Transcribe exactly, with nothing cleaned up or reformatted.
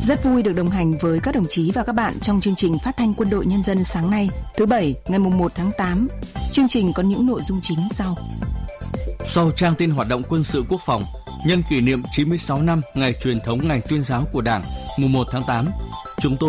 Rất vui được đồng hành với các đồng chí và các bạn trong chương trình Phát thanh Quân đội Nhân dân sáng nay, thứ Bảy, ngày mùng một tháng tám. Chương trình có những nội dung chính sau. Sau trang tin hoạt động quân sự quốc phòng, nhân kỷ niệm chín mươi sáu năm ngày truyền thống ngành tuyên giáo của Đảng, mùng một tháng tám, chúng tôi